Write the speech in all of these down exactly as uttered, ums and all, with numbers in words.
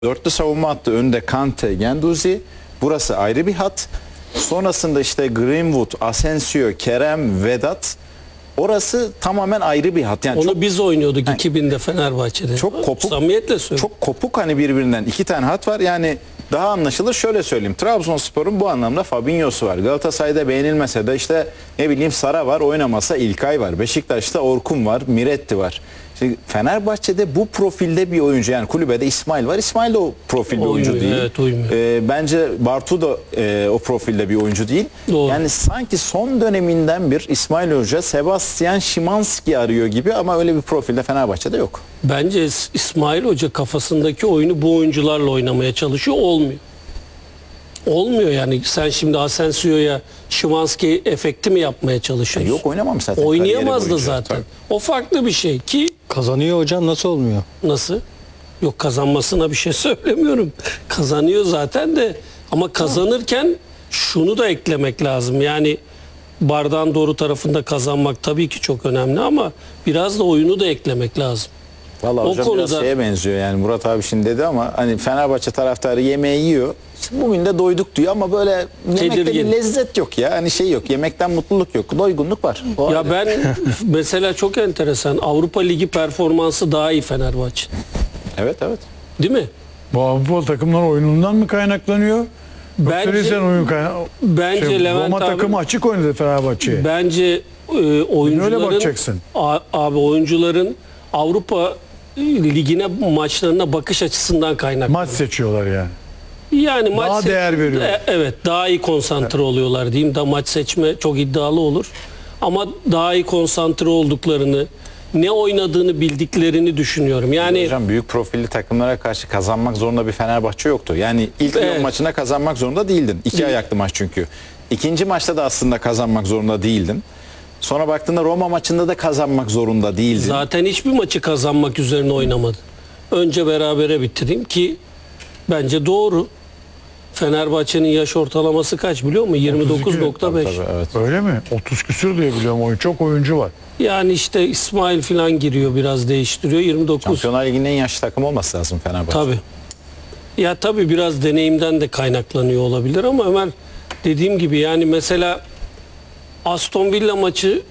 Dörtlü savunma hattı önde Kante, Guendouzi. Burası ayrı bir hat. Sonrasında işte Greenwood, Asensio, Kerem, Vedat. Orası tamamen ayrı bir hat. Yani Onu çok, biz oynuyorduk yani, iki binde Fenerbahçe'de. Çok kopuk. Samimiyetle söylüyorum. Çok kopuk hani birbirinden iki tane hat var. Yani daha anlaşılır şöyle söyleyeyim. Trabzonspor'un bu anlamda Fabinho'su var. Galatasaray'da beğenilmese de işte ne bileyim Sara var, oynamasa İlkay var. Beşiktaş'ta Orkun var, Miretti var. Şimdi Fenerbahçe'de bu profilde bir oyuncu, yani kulübede İsmail var. İsmail de o profilde Uymuyor, oyuncu değil. evet, uymuyor. Ee, bence Bartu da e, o profilde bir oyuncu değil. Doğru. Yani sanki son döneminden bir İsmail Hoca Sebastian Szymanski arıyor gibi, ama öyle bir profilde Fenerbahçe'de yok. Bence İsmail Hoca kafasındaki oyunu bu oyuncularla oynamaya çalışıyor. Olmuyor. Olmuyor yani. Sen şimdi Asensio'ya Szymanski efekti mi yapmaya çalışıyorsun? Yok, oynamamış zaten. Oynayamazdı kariyeri boyunca. zaten. Tabii. O farklı bir şey ki Kazanıyor hocam, nasıl olmuyor? nasıl? Yok, kazanmasına bir şey söylemiyorum. Kazanıyor zaten de, ama kazanırken şunu da eklemek lazım. Yani bardağın doğru tarafında kazanmak tabii ki çok önemli, ama biraz da oyunu da eklemek lazım. Vallahi O hocam konuda- biraz şeye benziyor, yani Murat abi şimdi dedi ama hani Fenerbahçe taraftarı yemeği yiyor. İşte bugün de doyduk diyor ama böyle yemekte Tedirgin. bir lezzet yok ya. Hani şey yok, yemekten mutluluk yok. Doygunluk var. O Ya ayrı. ben mesela çok enteresan, Avrupa Ligi performansı daha iyi Fenerbahçe. Evet evet. Değil mi? Bu Avrupa takımlar oyunundan mı kaynaklanıyor? Bence- Bence, sen oyun kaynak... Bence şey, Levent Roma abi- takımı açık oynadı Fenerbahçe'ye. Bence e, oyuncuların öyle bakacaksın. A- abi oyuncuların Avrupa Ligi'ne, maçlarına bakış açısından kaynaklı. Maç seçiyorlar yani. Yani maç Daha değer veriyor. E, Evet, daha iyi konsantre oluyorlar diyeyim. Da maç seçme çok iddialı olur. Ama daha iyi konsantre olduklarını, ne oynadığını bildiklerini düşünüyorum. Yani Hocam büyük profilli takımlara karşı kazanmak zorunda bir Fenerbahçe yoktu. Yani ilk Lyon Evet. maçına kazanmak zorunda değildin. İki Değil. ayaklı maç çünkü. İkinci maçta da aslında kazanmak zorunda değildin. Sonra baktığında Roma maçında da kazanmak zorunda değildin. zaten hiçbir maçı kazanmak üzerine oynamadı. Önce berabere bitireyim ki bence doğru. Fenerbahçe'nin yaş ortalaması kaç biliyor musun? yirmi dokuz nokta beş. Tabii, evet. Öyle mi? otuz küsür diye biliyorum oyun. Çok oyuncu var. Yani işte İsmail falan giriyor, biraz değiştiriyor. yirmi dokuz. Şampiyonlar Ligi'nin en yaşlı takımı olması lazım Fenerbahçe. Tabii. Ya tabii biraz deneyimden de kaynaklanıyor olabilir, ama Ömer, dediğim gibi yani mesela Aston Villa maçı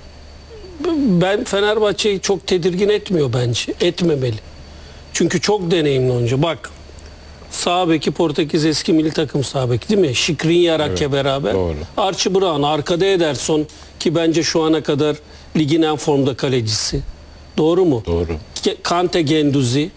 ben Fenerbahçe'yi çok tedirgin etmiyor bence. Etmemeli. Çünkü çok deneyimli oyuncu. Bak, sağ beki Portekiz eski milli takım sağ beki değil mi? Skriniar Evet, beraber. doğru. Archie Brown, arkada Ederson ki bence şu ana kadar ligin en formda kalecisi. Doğru mu? Doğru. Ke- Kante, Guendouzi,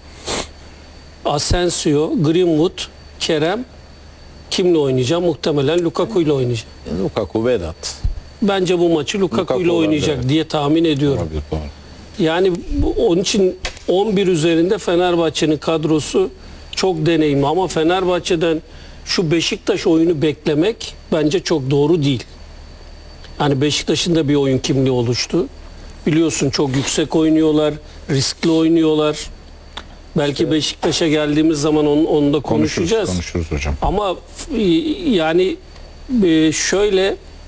Asensio, Greenwood, Kerem. Kimle oynayacağım? Muhtemelen Lukaku ile oynayacağım. Lukaku, Vedat. Bence bu maçı Lukaku, Lukaku ile olabilir, oynayacak evet. diye tahmin ediyorum. Olabilir, doğru. Yani bu- onun için on bir üzerinde Fenerbahçe'nin kadrosu çok deneyimli, ama Fenerbahçe'den şu Beşiktaş oyunu beklemek bence çok doğru değil. Yani Beşiktaş'ın da bir oyun kimliği oluştu. Biliyorsun çok yüksek oynuyorlar, riskli oynuyorlar. Belki Beşiktaş'a geldiğimiz zaman onu, onu da konuşacağız. Konuşuruz hocam. Ama f- yani e, şöyle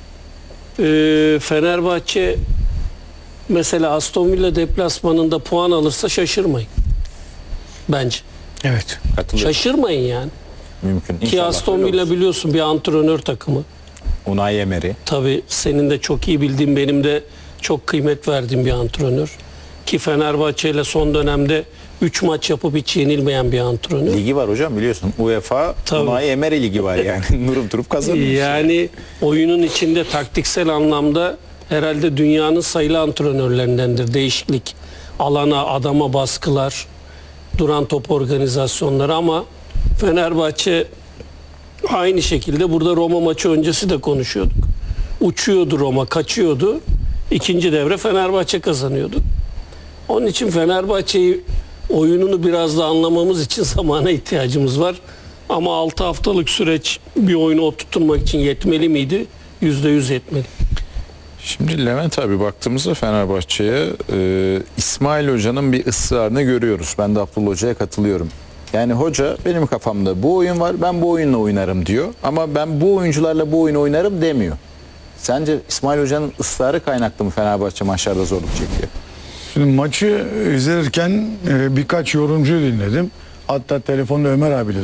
e, Fenerbahçe mesela Aston Villa deplasmanında puan alırsa şaşırmayın. Bence. Evet. Katılıyorum. Şaşırmayın yani. Mümkün. Ki İnşallah Aston öyle Villa olur. biliyorsun bir antrenör takımı. Unai Emery. Tabii senin de çok iyi bildiğin, benim de çok kıymet verdiğim bir antrenör. Ki Fenerbahçe ile son dönemde üç maç yapıp hiç yenilmeyen bir antrenör. Ligi var hocam, biliyorsun. UEFA Tabii. Unai Emery ligi var yani. Durup durup kazanıyor. Yani oyunun içinde taktiksel anlamda herhalde dünyanın sayılı antrenörlerindendir. Değişiklik, alana, adama baskılar, duran top organizasyonları, ama Fenerbahçe aynı şekilde burada Roma maçı öncesi de konuşuyorduk. Uçuyordu Roma, kaçıyordu. İkinci devre Fenerbahçe kazanıyordu. Onun için Fenerbahçe'yi, oyununu biraz da anlamamız için zamana ihtiyacımız var. Ama altı haftalık süreç bir oyunu oturtmak için yetmeli miydi? yüzde yüz yetmeli. Şimdi Levent abi, baktığımızda Fenerbahçe'ye e, İsmail Hoca'nın bir ısrarını görüyoruz. Ben de Abdullah Hoca'ya katılıyorum. Yani hoca, benim kafamda bu oyun var, ben bu oyunla oynarım diyor. Ama ben bu oyuncularla bu oyunu oynarım demiyor. Sence İsmail Hoca'nın ısrarı kaynaklı mı Fenerbahçe maçlarda zorluk çekiyor? Şimdi maçı izlerken e, birkaç yorumcu dinledim. Hatta telefonda Ömer abiyle